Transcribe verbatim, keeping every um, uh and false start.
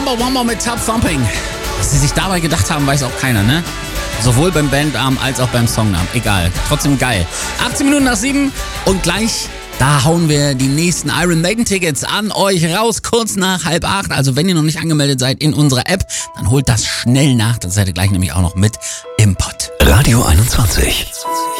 Chumbawamba mit Tub Thumping. Was sie sich dabei gedacht haben, weiß auch keiner, ne? Sowohl beim Bandarm als auch beim Songnamen. Egal. Trotzdem geil. achtzehn Minuten nach sieben und gleich, da hauen wir die nächsten Iron Maiden Tickets an euch raus, kurz nach halb acht. Also wenn ihr noch nicht angemeldet seid in unserer App, dann holt das schnell nach. Dann seid ihr gleich nämlich auch noch mit im Pott. Radio einundzwanzig.